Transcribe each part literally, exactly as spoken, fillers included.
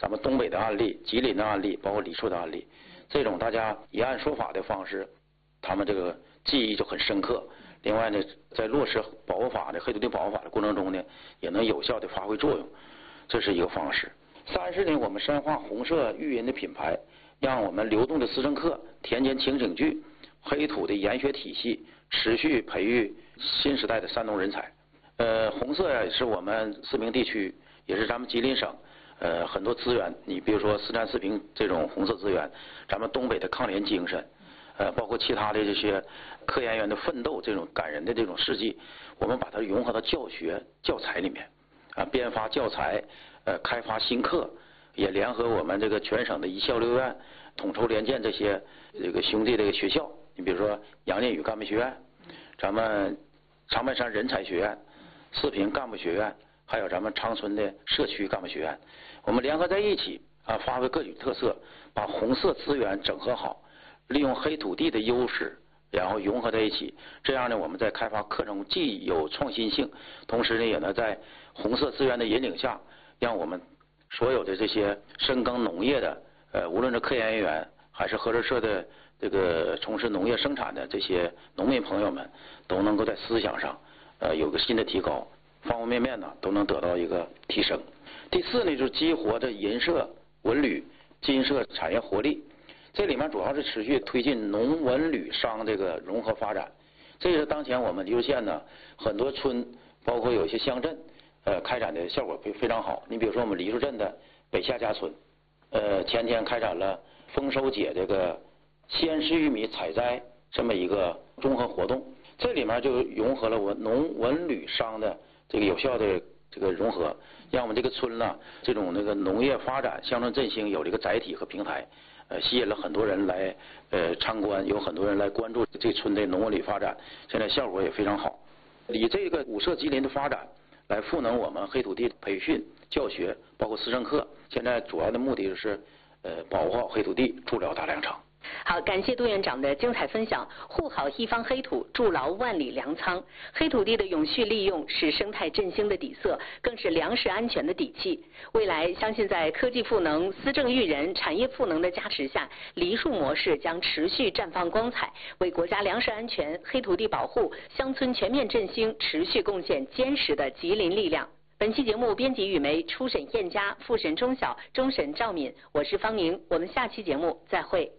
咱们东北的案例、吉林的案例，包括李树的案例，这种大家以案说法的方式，他们这个记忆就很深刻。另外呢，在落实保护法的黑土地保护法的过程中呢，也能有效的发挥作用，这是一个方式。三是呢，我们深化红色育人的品牌，让我们流动的思政课、田间情景剧、黑土的研学体系持续培育新时代的山东人才。呃，红色呀，也是我们四平地区，也是咱们吉林省呃很多资源。你比如说四战四平这种红色资源，咱们东北的抗联精神，呃，包括其他的这些科研员的奋斗，这种感人的这种事迹，我们把它融合到教学教材里面，啊，编发教材，呃，开发新课，也联合我们这个全省的一校六院、统筹联建这些这个兄弟这个学校。你比如说杨念宇干部学院，咱们长白山人才学院。四平干部学院，还有咱们长春的社区干部学院，我们联合在一起啊，发挥各具特色，把红色资源整合好，利用黑土地的优势，然后融合在一起。这样呢，我们在开发课程既有创新性，同时呢，也能在红色资源的引领下，让我们所有的这些深耕农业的，呃，无论是科研人员还是合作社的这个从事农业生产的这些农民朋友们，都能够在思想上。呃，有个新的提高，方方面面呢都能得到一个提升。第四呢，就是激活这银社、文旅、金社产业活力。这里面主要是持续推进农文旅商这个融合发展。这是当前我们梨树县呢很多村，包括有一些乡镇，呃，开展的效果非非常好。你比如说我们梨树镇的北下家村，呃，前天开展了丰收节这个鲜食玉米采摘这么一个综合活动。这里面就融合了我农文旅商的这个有效的这个融合，让我们这个村呢，这种那个农业发展、乡村振兴有了一个载体和平台，呃，吸引了很多人来呃参观，有很多人来关注这村的农文旅发展，现在效果也非常好。以这个五社吉林的发展来赋能我们黑土地培训、教学，包括思政课，现在主要的目的就是呃保护好黑土地，筑牢大粮场。 好，感谢杜院长的精彩分享。护好一方黑土，筑牢万里粮仓。黑土地的永续利用是生态振兴的底色，更是粮食安全的底气。未来，相信在科技赋能、思政育人、产业赋能的加持下，梨树模式将持续绽放光彩，为国家粮食安全、黑土地保护、乡村全面振兴持续贡献坚实的吉林力量。本期节目编辑雨梅，初审燕佳，复审钟晓，终审赵敏，我是方宁，我们下期节目再会。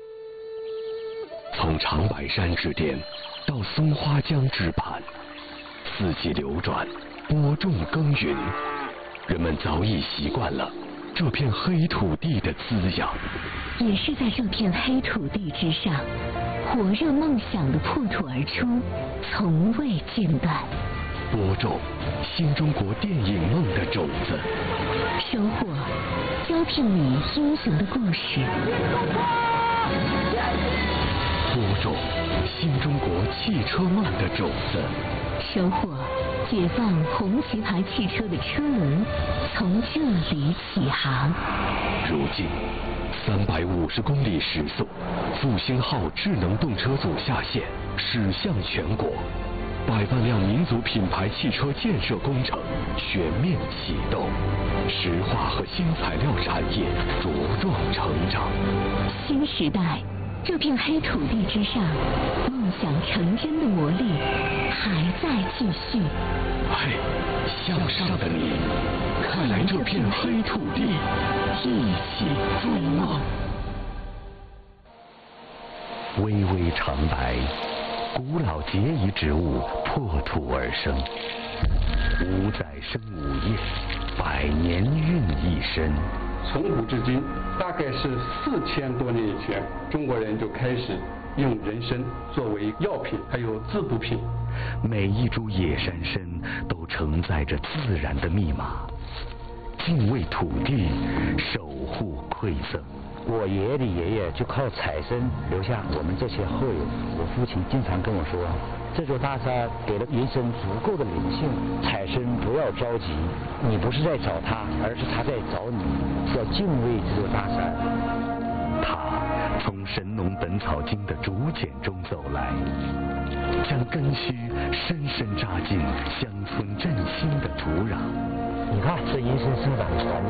从长白山之巅到松花江之畔，四季流转，播种耕耘，人们早已习惯了这片黑土地的滋养。 也是在这片黑土地之上，火热梦想的破土而出，从未间断。 播种新中国电影梦的种子， 收获交聘你英雄的故事。 播种新中国汽车梦的种子， 收获解放红旗牌汽车的车轮，从这里起航。 如今，三百五十公里时速，复兴号智能动车组下线，驶向全国。百万辆民族品牌汽车建设工程全面启动，石化和新材料产业茁壮成长。 新时代。这片黑土地之上，梦想成真的魔力还在继续。 嘿，向上的你，快来这片黑土地，一起追梦。 巍巍长白，古老节遗植物破土而生，五载生五叶，百年孕一身。 从古至今，大概是四千多年以前，中国人就开始用人参作为药品，还有滋补品。 每一株野山参都承载着自然的密码，敬畏土地，守护馈赠。 我爷爷的爷爷就靠采参留下我们这些后人。我父亲经常跟我说，这座大山给了人参足够的灵性，采参不要着急，你不是在找他，而是他在找你，要敬畏这座大山。 他从《神农本草经》的竹简中走来，将根须深深扎进乡村振兴的土壤。 你看，这人参生长的环境。